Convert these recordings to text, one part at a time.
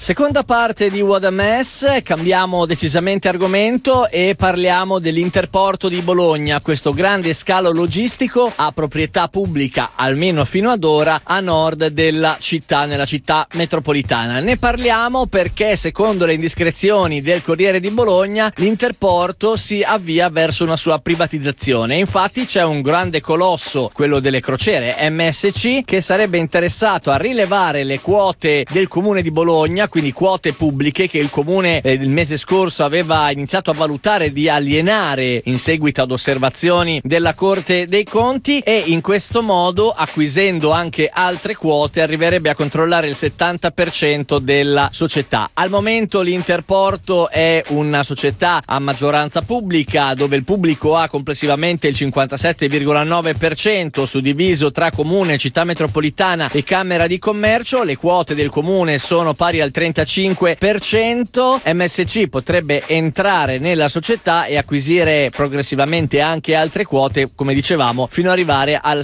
Seconda parte di What a Mess, cambiamo decisamente argomento e parliamo dell'Interporto di Bologna, questo grande scalo logistico a proprietà pubblica, almeno fino ad ora, a nord della città, nella città metropolitana. Ne parliamo perché, secondo le indiscrezioni del Corriere di Bologna, l'Interporto si avvia verso una sua privatizzazione. Infatti c'è un grande colosso, quello delle crociere, MSC, che sarebbe interessato a rilevare le quote del Comune di Bologna, quindi quote pubbliche che il Comune il mese scorso aveva iniziato a valutare di alienare in seguito ad osservazioni della Corte dei Conti, e in questo modo, acquisendo anche altre quote, arriverebbe a controllare il 70% della società. Al momento l'Interporto è una società a maggioranza pubblica, dove il pubblico ha complessivamente il 57,9%, suddiviso tra Comune, Città Metropolitana e Camera di Commercio. Le quote del Comune sono pari al 35%. MSC potrebbe entrare nella società e acquisire progressivamente anche altre quote, come dicevamo, fino ad arrivare al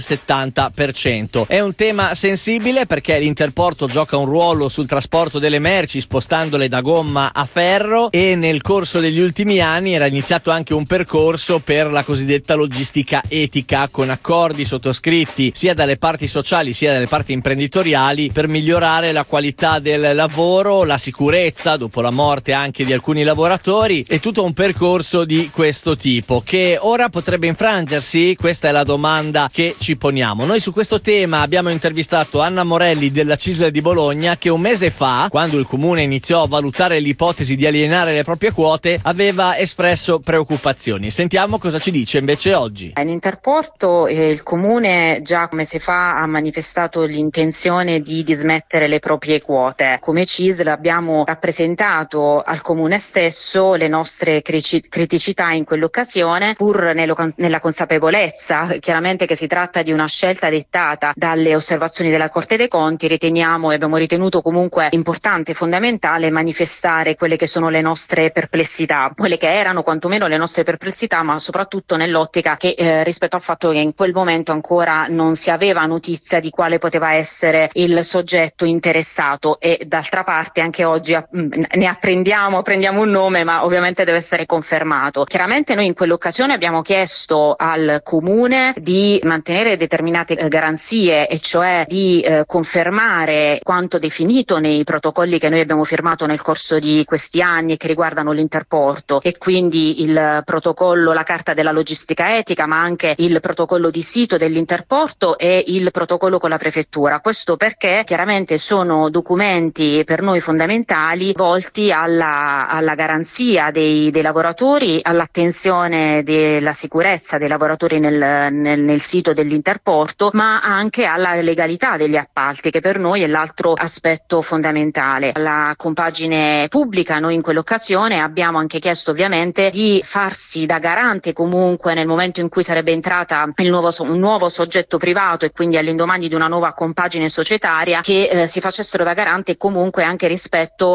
70%. È un tema sensibile perché l'Interporto gioca un ruolo sul trasporto delle merci, spostandole da gomma a ferro, e nel corso degli ultimi anni era iniziato anche un percorso per la cosiddetta logistica etica, con accordi sottoscritti sia dalle parti sociali sia dalle parti imprenditoriali per migliorare la qualità del lavoro, la sicurezza dopo la morte anche di alcuni lavoratori, e tutto un percorso di questo tipo che ora potrebbe infrangersi. Questa è la domanda che ci poniamo. Noi su questo tema abbiamo intervistato Anna Morelli della CISL di Bologna, che un mese fa, quando il Comune iniziò a valutare l'ipotesi di alienare le proprie quote, aveva espresso preoccupazioni. Sentiamo cosa ci dice invece oggi. In Interporto il Comune già un mese fa ha manifestato l'intenzione di dismettere le proprie quote. Come CISL abbiamo rappresentato al Comune stesso le nostre criticità in quell'occasione, pur nella consapevolezza chiaramente che si tratta di una scelta dettata dalle osservazioni della Corte dei Conti. Riteniamo e abbiamo ritenuto comunque importante e fondamentale manifestare quelle che sono le nostre perplessità, quelle che erano quantomeno le nostre perplessità, ma soprattutto nell'ottica che rispetto al fatto che in quel momento ancora non si aveva notizia di quale poteva essere il soggetto interessato, e d'altra parte anche oggi ne prendiamo un nome, ma ovviamente deve essere confermato. Chiaramente noi in quell'occasione abbiamo chiesto al Comune di mantenere determinate garanzie, e cioè di confermare quanto definito nei protocolli che noi abbiamo firmato nel corso di questi anni e che riguardano l'Interporto, e quindi il protocollo, la carta della logistica etica, ma anche il protocollo di sito dell'Interporto e il protocollo con la prefettura. Questo perché chiaramente sono documenti per noi fondamentali, volti alla garanzia dei lavoratori, all'attenzione della sicurezza dei lavoratori nel sito dell'Interporto, ma anche alla legalità degli appalti, che per noi è l'altro aspetto fondamentale. La compagine pubblica, noi in quell'occasione abbiamo anche chiesto ovviamente di farsi da garante comunque nel momento in cui sarebbe entrata un nuovo soggetto privato, e quindi all'indomani di una nuova compagine societaria, che si facessero da garante comunque anche rispetto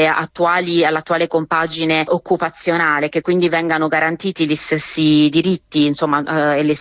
all'attuale compagine occupazionale, che quindi vengano garantiti gli stessi diritti, insomma, e le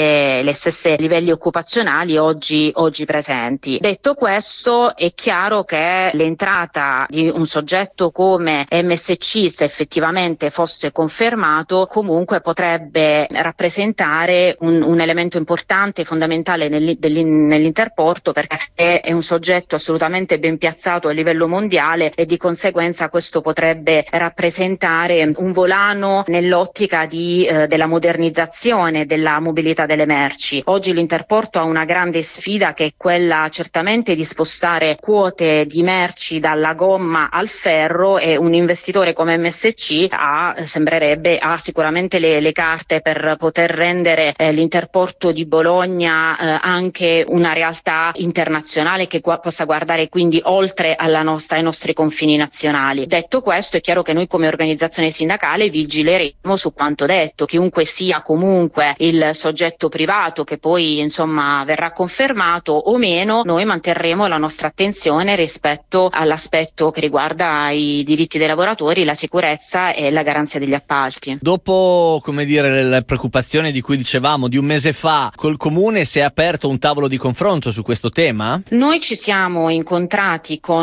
stesse livelli occupazionali oggi presenti. Detto questo, è chiaro che l'entrata di un soggetto come MSC, se effettivamente fosse confermato, comunque potrebbe rappresentare un elemento importante, fondamentale nell'Interporto, perché è un soggetto assolutamente ben piazzato a livello mondiale, e di conseguenza questo potrebbe rappresentare un volano nell'ottica della modernizzazione della mobilità delle merci. Oggi l'Interporto ha una grande sfida, che è quella certamente di spostare quote di merci dalla gomma al ferro, e un investitore come MSC ha sicuramente le carte per poter rendere l'Interporto di Bologna anche una realtà internazionale che possa guardare quindi oltre ai nostri confini nazionali. Detto questo, è chiaro che noi come organizzazione sindacale vigileremo su quanto detto. Chiunque sia comunque il soggetto privato che poi insomma verrà confermato o meno, noi manterremo la nostra attenzione rispetto all'aspetto che riguarda i diritti dei lavoratori, la sicurezza e la garanzia degli appalti. Dopo, la preoccupazione di cui dicevamo di un mese fa, col Comune si è aperto un tavolo di confronto su questo tema? Noi ci siamo incontrati con il Comune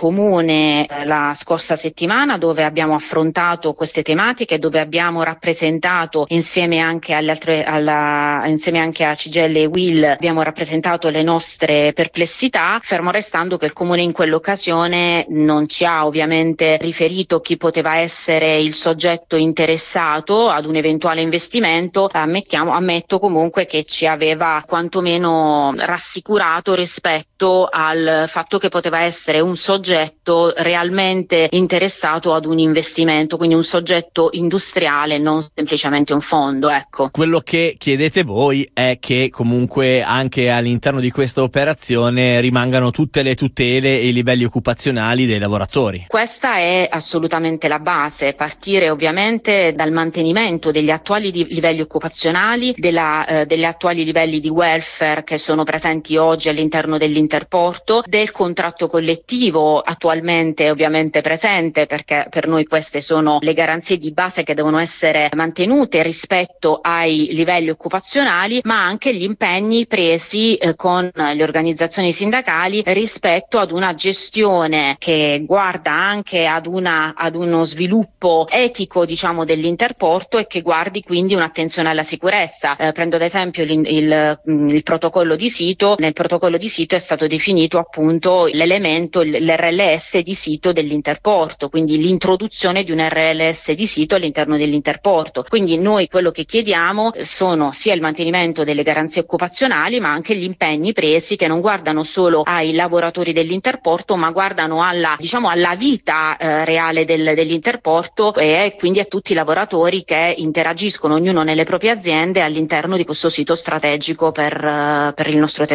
comune la scorsa settimana, dove abbiamo affrontato queste tematiche, dove abbiamo rappresentato insieme anche insieme anche a CGIL e UIL, abbiamo rappresentato le nostre perplessità, fermo restando che il comune in quell'occasione non ci ha ovviamente riferito chi poteva essere il soggetto interessato ad un eventuale investimento. Ammetto comunque che ci aveva quantomeno rassicurato rispetto al fatto che poteva essere un soggetto realmente interessato ad un investimento, quindi un soggetto industriale, non semplicemente un fondo, ecco. Quello che chiedete voi è che comunque anche all'interno di questa operazione rimangano tutte le tutele e i livelli occupazionali dei lavoratori. Questa è assolutamente la base, partire ovviamente dal mantenimento degli attuali livelli occupazionali, degli attuali livelli di welfare che sono presenti oggi all'interno dell'Interporto, del contratto collettivo attualmente ovviamente presente, perché per noi queste sono le garanzie di base che devono essere mantenute rispetto ai livelli occupazionali, ma anche gli impegni presi con le organizzazioni sindacali rispetto ad una gestione che guarda anche ad uno sviluppo etico, diciamo, dell'Interporto, e che guardi quindi un'attenzione alla sicurezza. Prendo ad esempio il protocollo di sito. Nel protocollo di sito è stato definito appunto l'RLS di sito dell'Interporto, quindi l'introduzione di un RLS di sito all'interno dell'Interporto. Quindi noi quello che chiediamo sono sia il mantenimento delle garanzie occupazionali, ma anche gli impegni presi, che non guardano solo ai lavoratori dell'Interporto, ma guardano alla vita reale dell'Interporto, e quindi a tutti i lavoratori che interagiscono ognuno nelle proprie aziende all'interno di questo sito strategico per il nostro territorio.